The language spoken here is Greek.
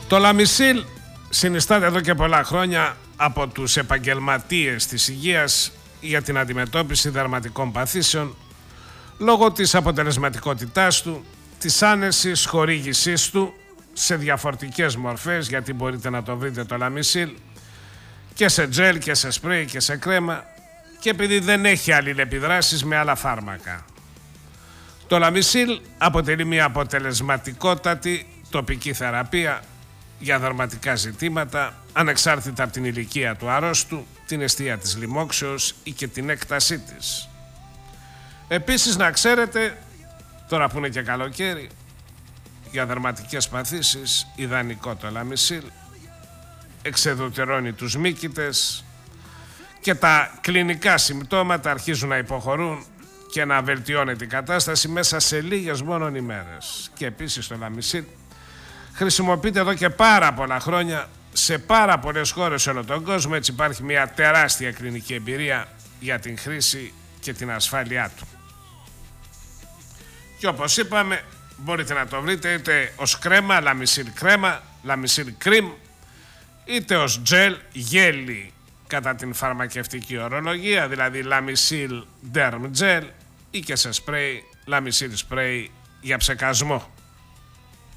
Το Λαμισίλ συνιστάται εδώ και πολλά χρόνια από τους επαγγελματίες της υγείας για την αντιμετώπιση δερματικών παθήσεων λόγω της αποτελεσματικότητάς του, της άνεσης χορήγησής του σε διαφορετικές μορφές, γιατί μπορείτε να το βρείτε το Λαμισίλ και σε τζέλ και σε σπρέι και σε κρέμα, και επειδή δεν έχει αλληλεπιδράσεις με άλλα φάρμακα. Το Λαμισίλ αποτελεί μια αποτελεσματικότατη τοπική θεραπεία για δερματικά ζητήματα, ανεξάρτητα από την ηλικία του αρρώστου, την εστία της λοιμόξεως ή και την έκτασή της. Επίσης να ξέρετε, τώρα που είναι και καλοκαίρι, για δερματικές παθήσεις ιδανικό το Λαμισίλ, εξεδωτερώνει τους μύκητες και τα κλινικά συμπτώματα αρχίζουν να υποχωρούν και να βελτιώνεται η κατάσταση μέσα σε λίγες μόνον ημέρες. Και επίσης το Λαμισίλ χρησιμοποιείται εδώ και πάρα πολλά χρόνια σε πάρα πολλές χώρες σε όλο τον κόσμο, έτσι υπάρχει μια τεράστια κλινική εμπειρία για την χρήση και την ασφάλειά του. Και όπως είπαμε, μπορείτε να το βρείτε είτε ως κρέμα, Λαμισίλ κρέμα, Λαμισίλ κρίμ, είτε ως τζέλ, γέλι κατά την φαρμακευτική ορολογία, δηλαδή Λαμισίλ Derm Gel, ή και σε σπρέι, Λαμισίλ σπρέι για ψεκασμό.